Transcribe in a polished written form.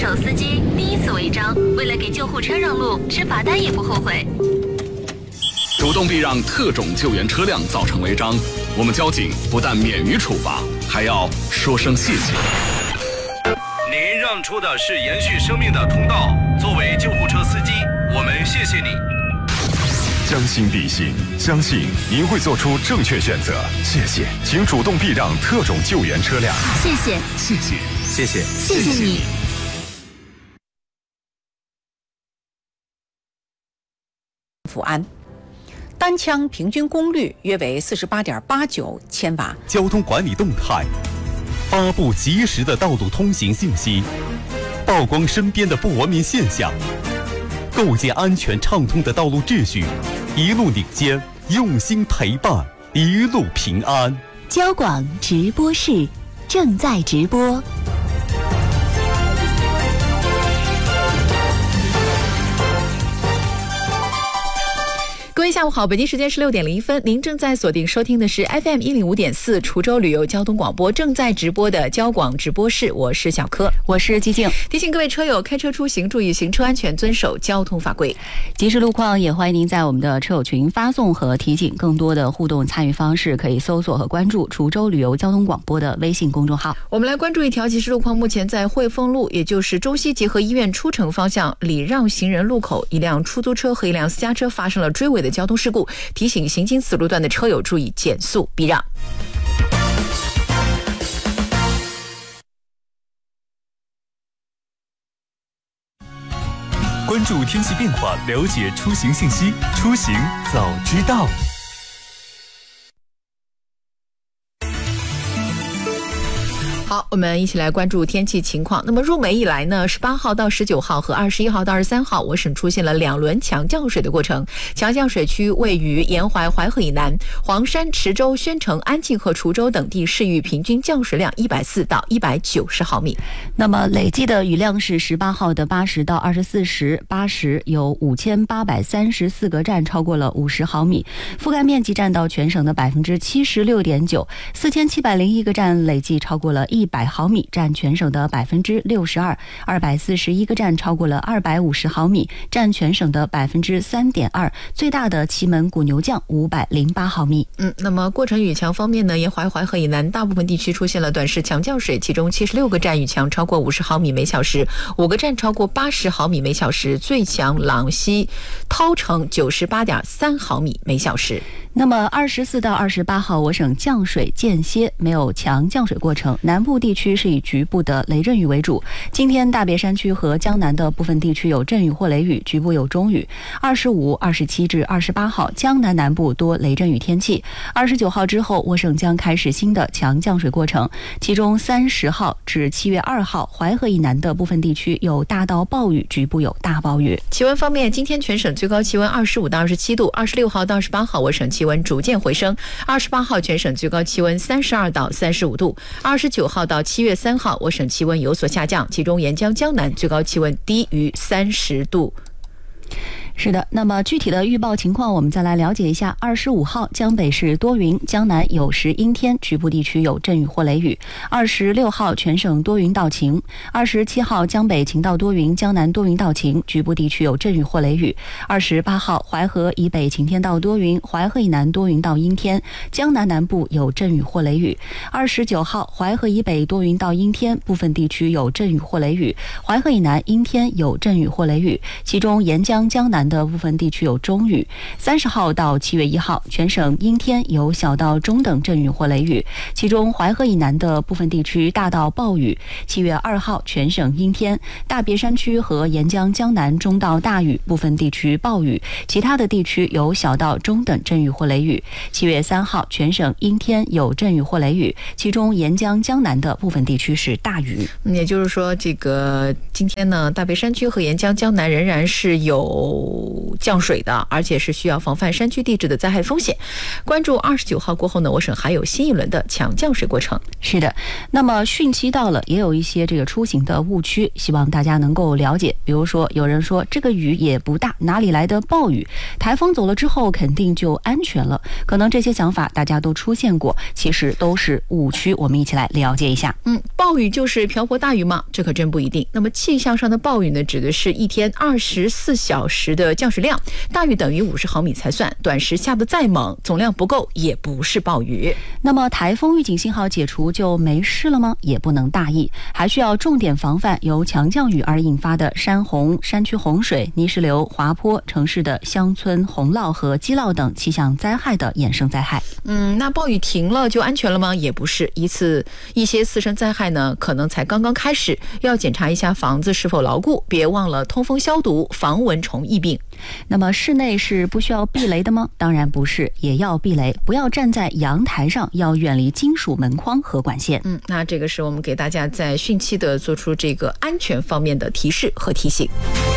手司机第一次违章，为了给救护车让路，吃罚单也不后悔。 主动避让特种救援车辆造成违章，我们交警不但免于处罚，还要说声谢谢。 您让出的是延续生命的通道，作为救护车司机，我们谢谢你。 将心比心，相信您会做出正确选择。谢谢，请主动避让特种救援车辆。 谢谢， 谢谢，谢谢， 谢谢你。 福安。单枪平均功率约为48.89千瓦。 交通管理动态，发布及时的道路通行信息，曝光身边的不文明现象，构建安全畅通的道路秩序，一路领先，用心陪伴，一路平安。 交广直播室正在直播。 各位下午好，北京时间16点01分，您正在锁定收听的是 FM 105.4滁州旅游交通广播正在直播的交广直播室，我是小柯， 我是寂静。 提醒各位车友开车出行注意行车安全，遵守交通法规。 及时路况也欢迎您在我们的车友群发送和提醒，更多的互动参与方式可以搜索和关注滁州旅游交通广播的微信公众号。 我们来关注一条即时路况，目前在汇丰路，也就是中西结合医院出城方向礼让行人路口，一辆出租车和一辆私家车发生了追尾的交通事故，提醒行经此路段的车友注意减速避让。 关注天气变化，了解出行信息，出行早知道。 好，我们一起来关注天气情况。那么入梅以来呢，18号到19号和21号到23号，我省出现了2轮强降水的过程。强降水区位于沿淮淮河以南，黄山、池州、宣城、安庆和滁州等地市域平均降水量140到190毫米。 那么累计的雨量是18号的80到24时，80有5834个站超过了50毫米，覆盖面积占到全省的76.9%，4701个站累计超过了100毫米，占全省的62%，241个站超过了250毫米，占全省的3.2%，最大的祁门古牛降508毫米。 那么过程雨强方面呢，沿淮淮河以南大部分地区出现了短时强降水，其中76个站雨强超过50毫米每小时，5个站超过80毫米每小时，最强朗西涛城98.3毫米每小时。 那么24到28号，我省降水间歇，没有强降水过程，南部地区是以局部的雷阵雨为主。今天大别山区和江南的部分地区有阵雨或雷雨，局部有中雨。25、27至28号，江南南部多雷阵雨天气。29号之后，我省将开始新的强降水过程，其中30号至7月2号，淮河以南的部分地区有大到暴雨，局部有大暴雨。 气温方面，今天全省最高气温25到27度，26号到28号我省气温逐渐回升，28号全省最高气温32到35度，29号到7月3号我省气温有所下降，其中沿江江南最高气温低于30度。 是的，那么具体的预报情况我们再来了解一下。25号江北是多云，江南有时阴天，局部地区有阵雨或雷雨。26号全省多云到晴。27号江北晴到多云，江南多云到晴，局部地区有阵雨或雷雨。28号淮河以北晴天到多云，淮河以南多云到阴天，江南南部有阵雨或雷雨。29号淮河以北多云到阴天，部分地区有阵雨或雷雨，淮河以南阴天有阵雨或雷雨，其中沿江江南的部分地区有中雨。30号到7月1号，全省阴天，有小到中等阵雨或雷雨，其中淮河以南的部分地区大到暴雨。7月2号，全省阴天，大别山区和沿江江南中到大雨，部分地区暴雨，其他的地区有小到中等阵雨或雷雨。7月3号，全省阴天，有阵雨或雷雨，其中沿江江南的部分地区是大雨。 也就是说，这个今天呢，大别山区和沿江江南仍然是有降水的，而且是需要防范山区地质的灾害风险。关注29号过后呢，我省还有新一轮的强降水过程。 是的，那么汛期到了，也有一些这个出行的误区，希望大家能够了解。比如说，有人说这个雨也不大，哪里来的暴雨？台风走了之后肯定就安全了。可能这些想法大家都出现过，其实都是误区。我们一起来了解一下。 暴雨就是瓢泼大雨吗？这可真不一定。那么气象上的暴雨呢，指的是一天24小时的降水量，大雨等于50毫米才算，短时下的再猛，总量不够也不是暴雨。 那么台风预警信号解除就没事了吗？也不能大意，还需要重点防范由强降雨而引发的山洪、山区洪水、泥石流、滑坡、城市的乡村洪涝和积涝等气象灾害的衍生灾害。 那暴雨停了就安全了吗？也不是。一些次生灾害呢，可能才刚刚开始，要检查一下房子是否牢固，别忘了通风消毒，防蚊虫疫病。 那么室内是不需要避雷的吗？当然不是，也要避雷，不要站在阳台上，要远离金属门框和管线。 那这个是我们给大家在汛期的做出这个安全方面的提示和提醒。